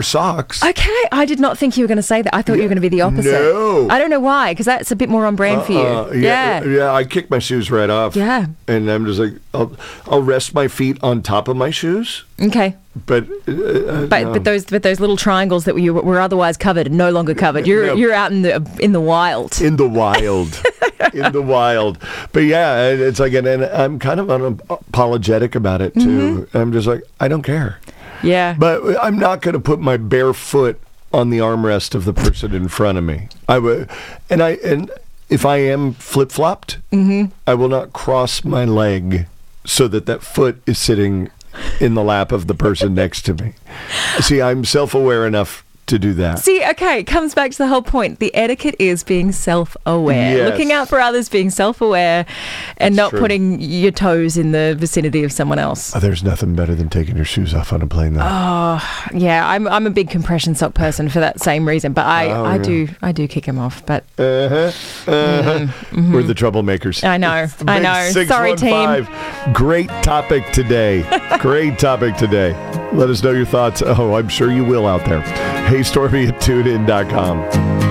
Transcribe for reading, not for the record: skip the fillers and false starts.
socks. Okay, I did not think you were going to say that. I thought you were going to be the opposite. No. I don't know why, because that's a bit more on brand for you. Yeah, I kick my shoes right off. Yeah. And I'm just like, I'll rest my feet on top of my shoes. Okay. But those little triangles that were otherwise covered are no longer covered. You're out in the wild. In the wild. In the wild. But yeah, it's like, and I'm kind of unapologetic about it too. I'm just like, I don't care. Yeah. But I'm not going to put my bare foot on the armrest of the person in front of me. And if I am flip-flopped, I will not cross my leg so that foot is sitting in the lap of the person next to me. See, I'm self-aware enough to do that. See, okay, it comes back to the whole point. The etiquette is being self-aware. Yes. Looking out for others, being self-aware, and not putting your toes in the vicinity of someone else. There's nothing better than taking your shoes off on a plane, though. Oh, yeah, I'm a big compression sock person for that same reason, but I do kick them off. But We're the troublemakers. I know. Sorry, team. Great topic today. Let us know your thoughts. Oh, I'm sure you will out there. Hey, Stormy at TuneIn.com.